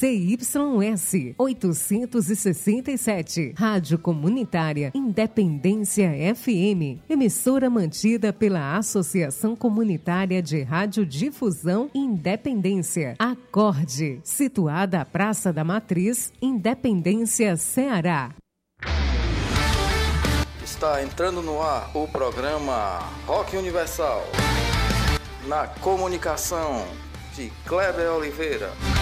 ZYS 867, Rádio Comunitária Independência FM, emissora mantida pela Associação Comunitária de Radiodifusão Independência, Acorde, situada à Praça da Matriz, Independência, Ceará. Está entrando no ar o programa Rock Universal, na comunicação de Kleber Oliveira.